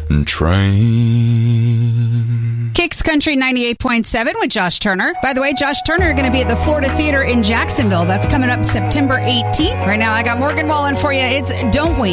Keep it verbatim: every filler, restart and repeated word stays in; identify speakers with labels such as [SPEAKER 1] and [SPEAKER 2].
[SPEAKER 1] train.
[SPEAKER 2] Kicks Country ninety-eight point seven with Josh Turner. By the way, Josh Turner going to be at the Florida Theater in Jacksonville. That's coming up September eighteenth. Right now, I got Morgan Wallen for you. It's Don't Wait.